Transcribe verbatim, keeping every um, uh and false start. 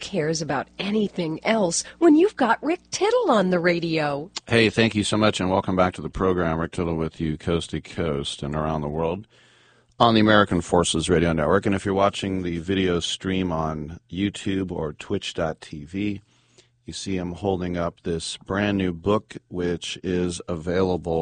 cares about anything else when you've got Rick Tittle on the radio? Hey, thank you so much, and welcome back to the program. Rick Tittle with you coast to coast and around the world on the American Forces Radio Network. And if you're watching the video stream on YouTube or twitch dot t v, you see him holding up this brand new book, which is available